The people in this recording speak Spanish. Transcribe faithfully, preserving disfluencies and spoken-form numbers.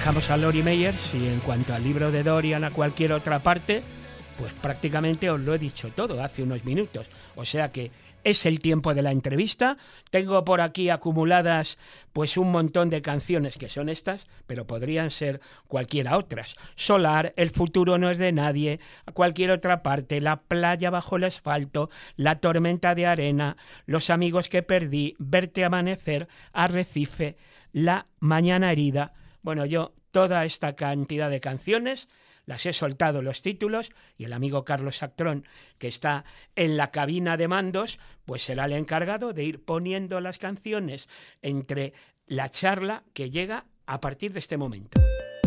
dejamos a Lori Meyers y en cuanto al libro de Dorian a cualquier otra parte, pues prácticamente os lo he dicho todo hace unos minutos. O sea que es el tiempo de la entrevista. Tengo por aquí acumuladas pues un montón de canciones que son estas, pero podrían ser cualquiera otras. Solar, El futuro no es de nadie, a cualquier otra parte, La playa bajo el asfalto, La tormenta de arena, Los amigos que perdí, Verte amanecer, Arrecife, La mañana herida. Bueno, yo toda esta cantidad de canciones las he soltado los títulos y el amigo Carlos Actrón, que está en la cabina de mandos, pues será el encargado de ir poniendo las canciones entre la charla que llega a partir de este momento.